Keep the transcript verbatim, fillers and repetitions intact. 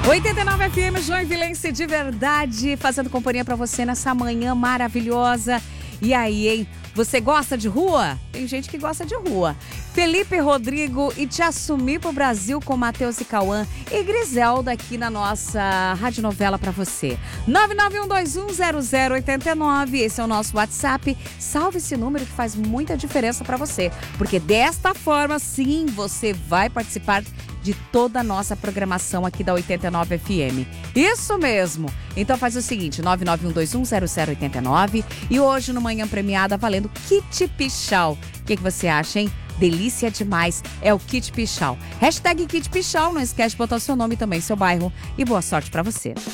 oitenta e nove F M, Joinvilense de verdade, fazendo companhia pra você nessa manhã maravilhosa. E aí, hein? Você gosta de rua? Tem gente que gosta de rua. Felipe Rodrigo e Te Assumir pro Brasil com Matheus e Cauã e Griselda aqui na nossa radionovela pra você. nove nove um dois um zero zero oito nove, esse é o nosso WhatsApp. Salve esse número que faz muita diferença pra você, porque desta forma, sim, você vai participar de toda a nossa programação aqui da oitenta e nove F M. Isso mesmo! Então faz o seguinte, nove nove um dois um zero zero oito nove, e hoje no Manhã Premiada valendo Kit Pichau. O que, que você acha, hein? Delícia demais, é o Kit Pichau. Hashtag Kit Pichau, não esquece de botar o seu nome também, seu bairro, e boa sorte pra você.